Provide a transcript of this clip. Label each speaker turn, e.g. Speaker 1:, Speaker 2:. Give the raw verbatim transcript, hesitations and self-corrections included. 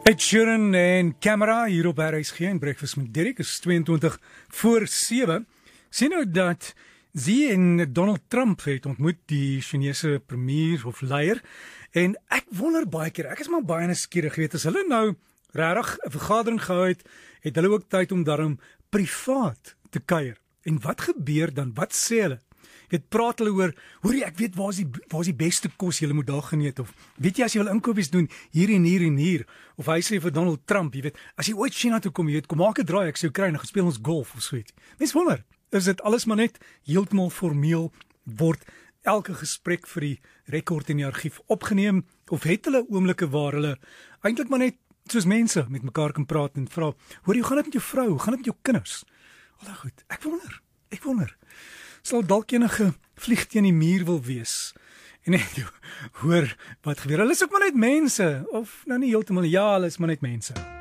Speaker 1: Ed Sheeran en Camera hier op R S G en Breakfast met Derek is tweeëntwintig voor sewe. Sien nou dat Xi en Donald Trump het ontmoet, die Chinese premier of leier, en ek wonder baie keer, ek is maar baie nuuskierig, weet as hulle nou regtig 'n vergadering gehou het, het hulle ook tyd om daarom privaat te kuier. En wat gebeur dan? Wat sê hulle? Dit praat hulle oor, hoor jy, ek weet waar is die waar is die beste kos jy moet daar geneet, of weet jy as jy wil inkopies doen hier en hier en hier, of hy sê vir Donald Trump, jy weet, as jy ooit China toe kom, jy weet, kom maak 'n draai, ek sou kry en gaan speel ons golf of so iets. Mens wonder, is dit alles maar net heeltemal formeel, word elke gesprek vir die rekord in die argief opgeneem, of het hulle oomblikke waar hulle eintlik maar net soos mense met mekaar kan praat en vra, hoor jy, hoe gaan dit met jou vrou, hoe gaan dit met jou kinders? Al goed, ek wonder, ek wonder. Sal dalk enige vlieg teen die muur wil wees. En net hoor wat gebeur. Hulle is ook maar net mense, of nou nie heeltemal, ja, hulle is maar net mense.